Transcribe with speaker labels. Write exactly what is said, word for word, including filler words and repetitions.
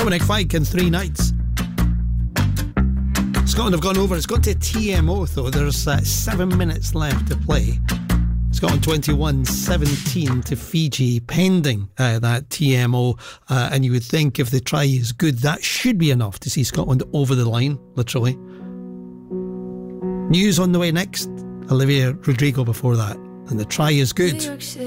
Speaker 1: Dominic Fike in Three Nights. Scotland have gone over. It's got to T M O though. There's uh, seven minutes left to play. Scotland twenty-one seventeen to Fiji, pending uh, that T M O. Uh, and you would think if the try is good, that should be enough to see Scotland over the line, literally. News on the way next. Olivia Rodrigo before that. And the try is good.